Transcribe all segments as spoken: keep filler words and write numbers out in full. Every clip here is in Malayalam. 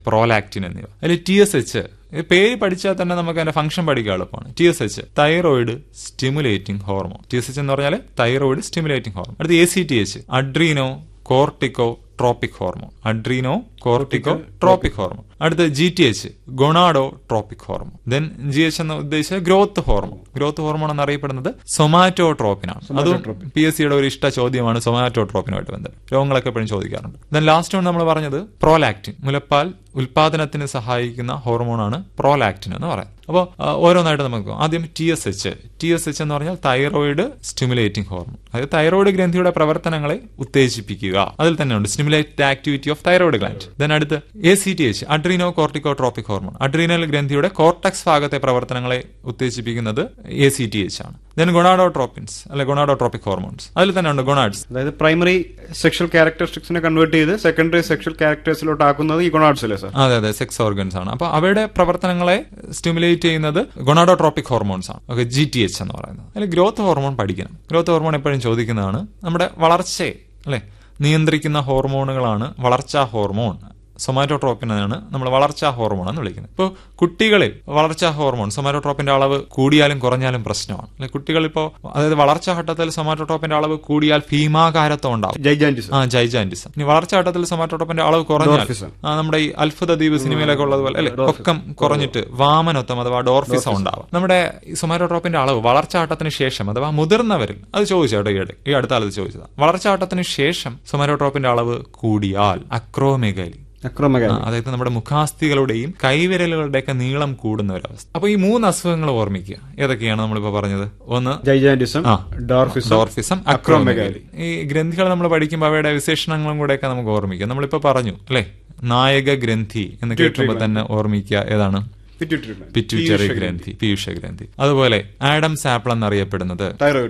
പ്രോലാക്റ്റിൻ എന്നിവ. അതിൽ ടി എസ് എച്ച് പേര് പഠിച്ചാൽ തന്നെ നമുക്ക് അതിന്റെ ഫംഗ്ഷൻ പഠിക്കാൻ എളുപ്പമാണ്. T S H thyroid stimulating hormone. T S H എന്ന് പറഞ്ഞാൽ തൈറോയിഡ് സ്റ്റിമുലേറ്റിംഗ് ഹോർമോൺ. അടുത്ത് A C T H Adreno cortico tropic hormone. Adreno cortico tropic hormone. അടുത്ത് G T H ഗൊണാഡോ tropic hormone. Then G H എന്ന് ഉദ്ദേശിച്ച ഗ്രോത്ത് ഹോർമോൺ. ഗ്രോത്ത് ഹോർമോൺ എന്നറിയപ്പെടുന്നത് സൊമാറ്റോട്രോപ്പിനാണ്. അതും പി എസ് സിയുടെ ഒരു ഇഷ്ട ചോദ്യമാണ് സൊമാറ്റോട്രോപ്പിനുമായിട്ട് ബന്ധം. രോഗങ്ങളൊക്കെ എപ്പോഴും ചോദിക്കാറുണ്ട്. ദെൻ ലാസ്റ്റ് ആണ് നമ്മൾ പറഞ്ഞത് പ്രോലാക്റ്റിൻ. മുലപ്പാൽ ഉൽപാദനത്തിന് സഹായിക്കുന്ന ഹോർമോണാണ് പ്രോലാക്റ്റിൻ എന്ന് പറയുന്നത്. അപ്പോൾ ഓരോന്നായിട്ട് നമുക്ക് ആദ്യം T S H. T S H എന്ന് പറഞ്ഞാൽ തൈറോയിഡ് സ്റ്റിമുലേറ്റിംഗ് ഹോർമോൺ. അതായത് തൈറോയിഡ് ഗ്രന്ഥിയുടെ പ്രവർത്തനങ്ങളെ ഉത്തേജിപ്പിക്കുക. അതിൽ തന്നെ ഉണ്ട് stimulate activity of thyroid gland. Then അടുത്ത് A C T H Adreno cortico tropic hormone. Adrenal ഗ്രന്ഥിയുടെ കോർട്ടക്സ് ഭാഗത്തെ പ്രവർത്തനങ്ങളെ ഉത്തേജിപ്പിക്കുന്നത് എ സി ടി എച്ച് ആണ്. ദെൻ ഗൊണാഡോട്രോപ്പിൻസ് അല്ലെ ഗൊണാഡോട്രോപ്പിക് ഹോർമോൺസ്. അതിൽ തന്നെ ഉണ്ട് ഗൊണാഡ്സ്. അതായത് പ്രൈമറി സെക്ഷൽ ക്യാരക്ടറിസ്റ്റിക്സിനെ കൺവേർട്ട് ചെയ്ത് സെക്കൻഡറി സെക്ഷൽ ക്യാരക്ടേഴ്സിലോട്ട് ആക്കുന്നത് ഈ ഗൊണാഡ്സ് അല്ലേ സാർ? അതെ അതെ, സെക്സ് ഓർഗൻസ് ആണ്. അപ്പൊ അവയുടെ പ്രവർത്തനങ്ങളെ സ്റ്റിമുലേറ്റ് ചെയ്യുന്നത് ഗൊണാഡോട്രോപ്പിക് ഹോർമോൺസ് ആണ്. ഓക്കെ, ജി ടി എച്ച് എന്ന് പറയുന്നത്. അതിൽ ഗ്രോത്ത് ഹോർമോൺ പഠിക്കണം. ഗ്രോത്ത് ഹോർമോൺ എപ്പോഴും ചോദിക്കുന്നതാണ്. നമ്മുടെ വളർച്ചയെ അല്ലെ നിയന്ത്രിക്കുന്ന ഹോർമോണുകളാണ് വളർച്ചാ ഹോർമോൺ. സൊമാറ്റോട്രോപ്പിനാണ് നമ്മൾ വളർച്ചാ ഹോർമോൺ എന്ന് വിളിക്കുന്നത്. ഇപ്പോൾ കുട്ടികളിൽ വളർച്ചാ ഹോർമോൺ സൊമാറ്റോട്രോപ്പിന്റെ അളവ് കൂടിയാലും കുറഞ്ഞാലും പ്രശ്നമാണ്. അല്ലെ, കുട്ടികളിപ്പോ അതായത് വളർച്ചാ ഘട്ടത്തിൽ സൊമാറ്റോട്രോപ്പിന്റെ അളവ് കൂടിയാൽ ഭീമാകാരത്വം ഉണ്ടാവും, ജൈജാന്റിസം. ആ ജൈജാന്റിസം. ഇനി വളർച്ചാ ഘട്ടത്തിൽ സൊമാറ്റോട്രോപ്പിന്റെ അളവ് കുറഞ്ഞാൽ നമ്മുടെ ഈ അത്ഭുത ദ്വീപ് സിനിമയിലൊക്കെ ഉള്ളതുപോലെ അല്ലെ പൊക്കം കുറഞ്ഞിട്ട് വാമനത്വം അഥവാ ഡോർഫിസം ഉണ്ടാവും. നമ്മുടെ ഈ സൊമാറ്റോട്രോപ്പിന്റെ അളവ് വളർച്ചാ ഘട്ടത്തിന് ശേഷം അഥവാ മുതിർന്നവരിൽ അത് ചോദിച്ചേട്ടോ ഈയിടെ ഈ അടുത്ത കാലത്ത് ചോദിച്ചത് വളർച്ചാ ഘട്ടത്തിന് ശേഷം സൊമാറ്റോട്രോപ്പിന്റെ അളവ് കൂടിയാൽ അക്രോമെഗാലി, അതായത് നമ്മുടെ മുഖാസ്ഥികളുടെയും കൈവിരലുകളുടെയൊക്കെ നീളം കൂടുന്ന ഒരു അവസ്ഥ. അപ്പൊ ഈ മൂന്ന് അസുഖങ്ങൾ ഓർമ്മിക്കുക. ഏതൊക്കെയാണ് നമ്മളിപ്പോ പറഞ്ഞത്? ഒന്ന് ജൈജാന്റിസം, ഡോർഫിസം, അക്രോമെഗാലി. ഈ ഗ്രന്ഥികൾ നമ്മൾ പഠിക്കുമ്പോൾ അവയുടെ വിശേഷണങ്ങളും കൂടെയൊക്കെ നമുക്ക് ഓർമ്മിക്കാം. നമ്മളിപ്പോ പറഞ്ഞു അല്ലെ, നായക ഗ്രന്ഥി എന്ന് കേൾക്കുമ്പോൾ തന്നെ ഓർമ്മിക്കുക ഏതാണ്? പിറ്റ്യൂട്ടറി ഗ്രന്ഥി, പീയൂഷ ഗ്രന്ഥി. അതുപോലെ ആഡംസ് ആപ്പിൾ എന്നറിയപ്പെടുന്നത്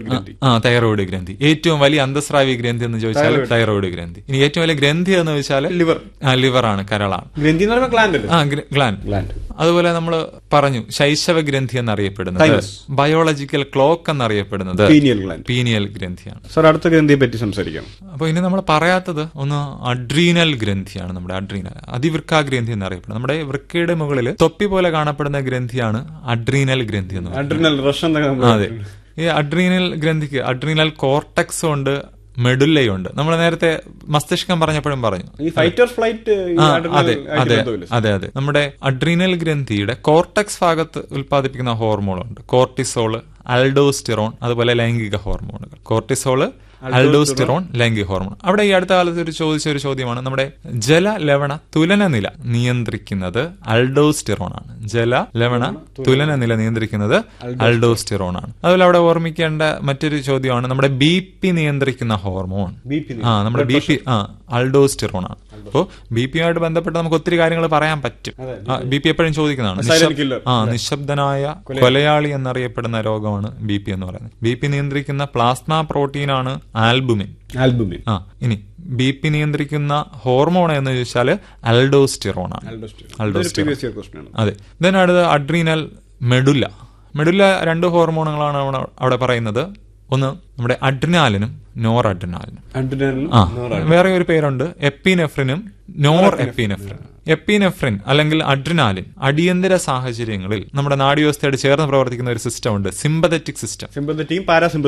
ആ തൈറോയിഡ് ഗ്രന്ഥി. ഏറ്റവും വലിയ അന്തസ്രാവി ഗ്രന്ഥി എന്ന് ചോദിച്ചാൽ തൈറോയിഡ് ഗ്രന്ഥി. ഇനി ഏറ്റവും വലിയ ഗ്രന്ഥി എന്ന് ചോദിച്ചാൽ ലിവർ. ആ ലിവർ ആണ്, കരളാണ്. ആ ഗ്ലാൻഡ്. അതുപോലെ നമ്മൾ പറഞ്ഞു ശൈശവ ഗ്രന്ഥി എന്നറിയപ്പെടുന്നത്, ബയോളജിക്കൽ ക്ലോക്ക് എന്നറിയപ്പെടുന്നത് പീനിയൽ ഗ്രന്ഥിയാണ്. സാർ അടുത്ത ഗ്രന്ഥിയെ പറ്റി സംസാരിക്കാം. അപ്പൊ ഇനി നമ്മൾ പറയാത്തത് ഒന്ന് അഡ്രീനൽ ഗ്രന്ഥിയാണ്. നമ്മുടെ അഡ്രീനൽ അതിവൃക്ക ഗ്രന്ഥി എന്നറിയപ്പെടുന്നത്. നമ്മുടെ വൃക്കയുടെ മുകളിൽ തൊപ്പി പോലെ കാണപ്പെടുന്ന ഗ്രന്ഥിയാണ് അഡ്രീനൽ ഗ്രന്ഥി എന്ന് പറയുന്നത്. അതെ, ഈ അഡ്രീനൽ ഗ്രന്ഥിക്ക് അഡ്രീനൽ കോർട്ടക്സ് ഉണ്ട്, മെഡുല്ലയുണ്ട്. നമ്മൾ നേരത്തെ മസ്തിഷ്കം പറഞ്ഞപ്പോഴും പറഞ്ഞു. അതെ അതെ അതെ അതെ നമ്മുടെ അഡ്രീനൽ ഗ്രന്ഥിയുടെ കോർട്ടക്സ് ഭാഗത്ത് ഉൽപ്പാദിപ്പിക്കുന്ന ഹോർമോണുണ്ട്. കോർട്ടിസോള്, ആൽഡോസ്റ്റിറോൺ, അതുപോലെ ലൈംഗിക ഹോർമോണുകൾ. കോർട്ടിസോള്, ആൽഡോസ്റ്റിറോൺ, ലൈംഗിക ഹോർമോൺ. അവിടെ ഈ അടുത്ത കാലത്ത് ഒരു ചോദിച്ച ഒരു ചോദ്യമാണ്, നമ്മുടെ ജല ലവണ തുലന നില നിയന്ത്രിക്കുന്നത് ആൽഡോസ്റ്റിറോൺ ആണ്. ജല ലവണ തുലന നില നിയന്ത്രിക്കുന്നത് ആൽഡോസ്റ്റിറോൺ ആണ്. അതുപോലെ അവിടെ ഓർമ്മിക്കേണ്ട മറ്റൊരു ചോദ്യമാണ് നമ്മുടെ ബി പി നിയന്ത്രിക്കുന്ന ഹോർമോൺ. ആ നമ്മുടെ ബി പി ആ ആൽഡോസ്റ്റിറോൺ ആണ്. അപ്പോൾ ബി പിയുമായിട്ട് ബന്ധപ്പെട്ട് നമുക്ക് ഒത്തിരി കാര്യങ്ങൾ പറയാൻ പറ്റും. ബി പി എപ്പോഴും ചോദിക്കുന്നതാണ്. ആ നിശബ്ദനായ കൊലയാളി എന്നറിയപ്പെടുന്ന രോഗമാണ് ബി പി എന്ന് പറയുന്നത്. ബി പി നിയന്ത്രിക്കുന്ന പ്ലാസ്മ പ്രോട്ടീനാണ് ആൽബുമിൻ. ആൽബുമിൻ ആ ഇനി ബി പി നിയന്ത്രിക്കുന്ന ഹോർമോൺ എന്ന് ചോദിച്ചാൽ ആൽഡോസ്റ്റിറോൺ ആണ്. ആൽഡോസ്റ്റിറോൺ. അതെ. ദെൻ അടുത്ത അഡ്രീനൽ മെഡുല്ല. മെഡുല്ല രണ്ട് ഹോർമോണുകളാണ് അവിടെ പറയുന്നത്. ഒന്ന് നമ്മുടെ അഡ്രിനാലിനും നോർ അഡ്രിനാലിനും. ആ വേറെ ഒരു പേരുണ്ട് എപ്പിനെഫ്രിനും നോർ എപ്പിനെഫ്രിനും. എപ്പിനെഫ്രിൻ അല്ലെങ്കിൽ അഡ്രിനാലിൻ അടിയന്തര സാഹചര്യങ്ങളിൽ നമ്മുടെ നാഡീവ്യവസ്ഥയോട് ചേർന്ന് പ്രവർത്തിക്കുന്ന ഒരു സിസ്റ്റം ഉണ്ട്, സിമ്പതറ്റിക് സിസ്റ്റം. സിമ്പതറ്റിക്കും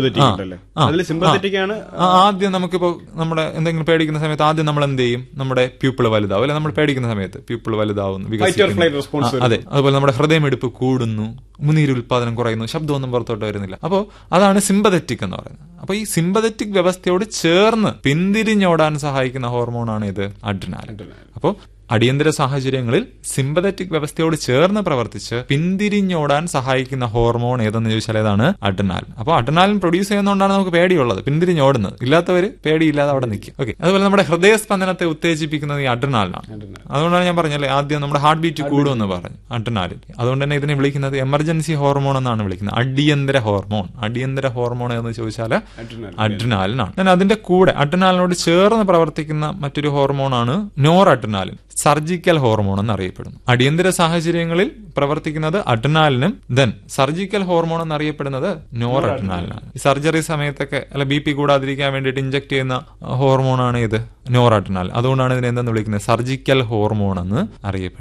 പാരാസിമ്പതറ്റിക്കും. ആദ്യം നമുക്കിപ്പോ നമ്മുടെ എന്തെങ്കിലും പേടിക്കുന്ന സമയത്ത് ആദ്യം നമ്മൾ എന്ത് ചെയ്യും? നമ്മുടെ പ്യൂപ്പിൾ വലുതാവും അല്ലെ? നമ്മൾ പേടിക്കുന്ന സമയത്ത് പ്യൂപ്പിൾ വലുതാവുന്നു, വികസിക്കുന്നു. അതെ. അതുപോലെ നമ്മുടെ ഹൃദയമിടിപ്പ് കൂടുന്നു, ഉമിനീര് ഉൽപാദനം കുറയുന്നു, ശബ്ദമൊന്നും പുറത്തോട്ട് വരുന്നില്ല. അപ്പോ അതാണ് സിമ്പതറ്റിക് എന്ന് പറയുന്നത്. അപ്പൊ ഈ സിമ്പതറ്റിക് വ്യവസ്ഥയോട് ചേർന്ന് പിന്തിരിഞ്ഞോടാൻ സഹായിക്കുന്ന ഹോർമോണാണ് ഇത് അഡ്രിനാലിൻ. അപ്പോ അടിയന്തര സാഹചര്യങ്ങളിൽ സിമ്പതറ്റിക് വ്യവസ്ഥയോട് ചേർന്ന് പ്രവർത്തിച്ച് പിന്തിരിഞ്ഞോടാൻ സഹായിക്കുന്ന ഹോർമോൺ ഏതെന്ന് ചോദിച്ചാൽ ഏതാണ്? അഡ്രിനാലിൻ. അപ്പോൾ അഡ്രിനാലിൻ പ്രൊഡ്യൂസ് ചെയ്യുന്നതുകൊണ്ടാണ് നമുക്ക് പേടിയുള്ളത്, പിന്തിരിഞ്ഞോടുന്നത്. ഇല്ലാത്തവര് പേടിയില്ലാതെ അവിടെ നിൽക്കും. ഓക്കെ. അതുപോലെ നമ്മുടെ ഹൃദയസ്പന്ദനത്തെ ഉത്തേജിപ്പിക്കുന്നത് ഈ അഡ്രിനാലിനാണ്. അതുകൊണ്ടാണ് ഞാൻ പറഞ്ഞല്ലേ ആദ്യം നമ്മുടെ ഹാർട്ട് ബീറ്റ് കൂടുമെന്ന് പറഞ്ഞു അഡ്രിനാലിൻ. അതുകൊണ്ട് തന്നെ ഇതിനെ വിളിക്കുന്നത് എമർജൻസി ഹോർമോൺ എന്നാണ് വിളിക്കുന്നത്, അടിയന്തര ഹോർമോൺ. അടിയന്തര ഹോർമോൺ എന്ന് ചോദിച്ചാൽ അഡ്രിനാലിനാണ്. അതിന്റെ കൂടെ അഡ്രിനാലിനോട് ചേർന്ന് പ്രവർത്തിക്കുന്ന മറ്റൊരു ഹോർമോണാണ് നോർ അഡ്രിനാലിൻ. സർജിക്കൽ ഹോർമോൺ എന്നറിയപ്പെടുന്നു. അടിയന്തര സാഹചര്യങ്ങളിൽ പ്രവർത്തിക്കുന്നത് അഡ്രിനാലിനും ദെൻ സർജിക്കൽ ഹോർമോൺ എന്നറിയപ്പെടുന്നത് നോർ അഡ്രിനാലിനാണ്. സർജറി സമയത്തൊക്കെ അല്ല ബി പി കൂടാതിരിക്കാൻ വേണ്ടിയിട്ട് ഇഞ്ചക്ട് ചെയ്യുന്ന ഹോർമോണാണ് ഇത് നോർ അഡ്രിനാൽ. അതുകൊണ്ടാണ് ഇതിനെ എന്തെന്ന് വിളിക്കുന്നത് സർജിക്കൽ ഹോർമോൺ എന്ന് അറിയപ്പെടുന്നത്.